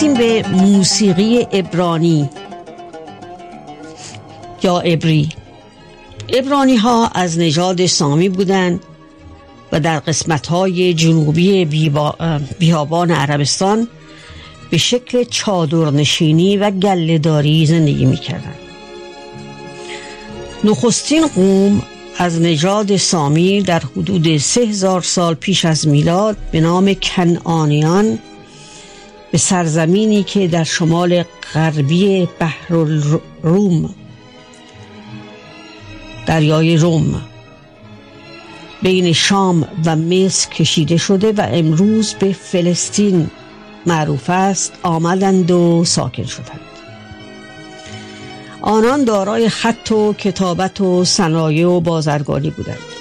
میرسیم به موسیقی عبرانی یا عبری. عبرانی ها از نژاد سامی بودند و در قسمت‌های جنوبی بیابان عربستان به شکل چادرنشینی و گله‌داری زندگی می‌کردند. نخستین قوم از نژاد سامی در حدود 3000 سال پیش از میلاد به نام کنعانیان به سرزمینی که در شمال غربی بحر الروم، دریای روم، بین شام و مصر کشیده شده و امروز به فلسطین معروف است آمدند و ساکن شدند. آنان دارای خط و کتابت و صنایع و بازرگانی بودند.